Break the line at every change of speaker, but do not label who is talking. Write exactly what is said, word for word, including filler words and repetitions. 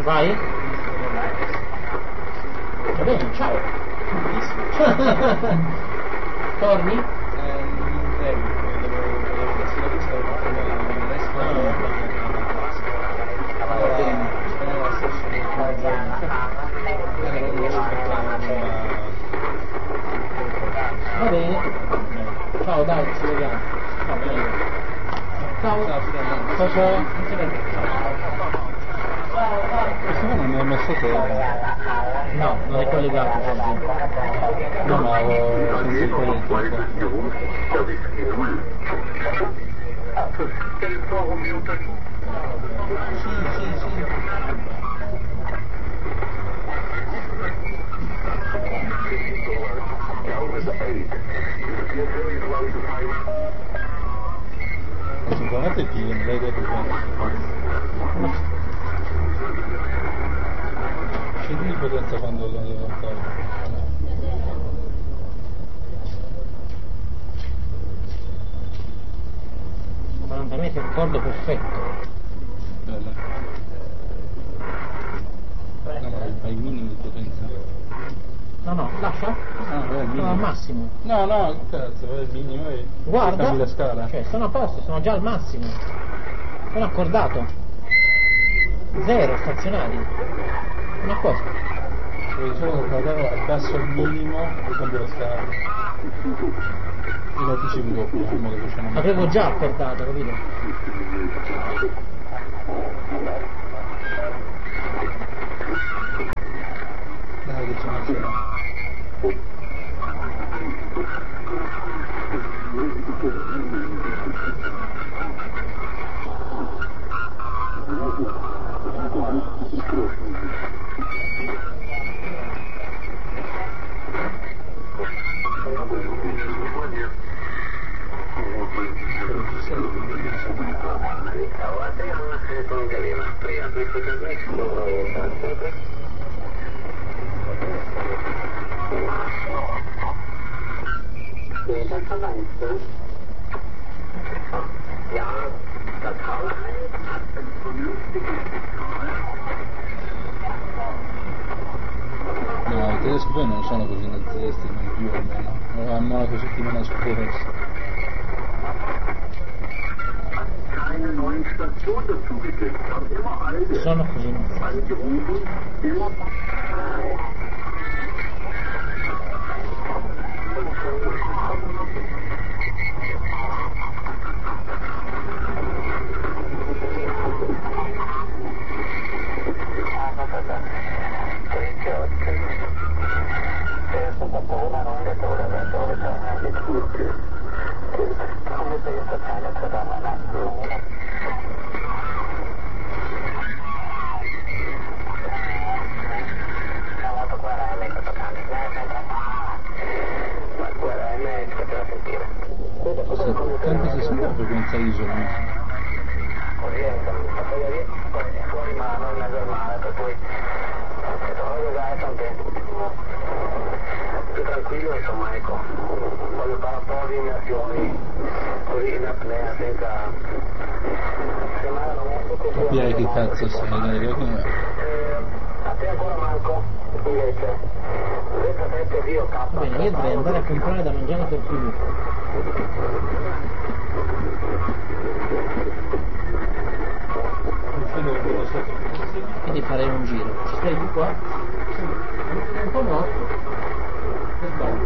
Vai? Va bene, ciao. Torni?
Eh, non credo, devo essere la vista come resto va bene, spero la
Va bene. Ciao, dai, ci vediamo. Va bene. Ciao. Ciao, ciao. Ciao.
Questo non mi hai messo te?
No, non è collegato oggi.
No, ma avevo sentito il Sì, sì, sì. Sicuramente ti viene lei detto scendi di potenza quando lo devo fare.
quarantamenti è un accordo perfetto.
Bella. No, ma fai il minimo di potenza.
No, no, lascia?
Ah, vai al minimo.
Sono al massimo.
No, no, cazzo, vai al minimo e
Guarda,
cambi la scala.
cioè sono a posto, sono già al massimo. Sono accordato. Zero stazionari. Sono a posto.
Cioè, diciamo che quando abbasso al minimo e cambio la scala. E lo anticipo dopo, in modo che c'è una...
Avevo già accordato, capito?
Dai che c'è una scala. No, i tedeschi poi non sono così nazisti, non più almeno. A Monaco settimana scorsa.
Sono così.
settanta sessanta la frequenza isola.
Così entra, poi da lì fuori mano in mezzo al mare, per cui devo giocare tanto più tranquillo, insomma, ecco, voglio fare un po' di immersioni così in apnea senza sembrare molto così.
Capirai che cazzo sei, dai, perché...
A te ancora manco, invece, invece sette Dio K.
Va bene, io dovrei andare a comprare da mangiare per più. Quindi farei un giro. Ci sei di qua? Un po' morto.